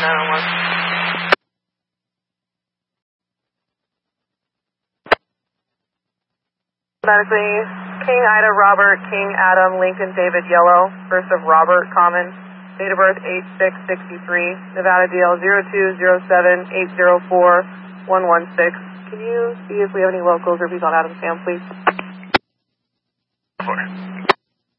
Medically, King Ida Robert, King Adam, Lincoln David Yellow, first of Robert Common, date of birth 8663, Nevada DL 0207804116. Can you see if we have any locals or if he's on Adam Sam, please?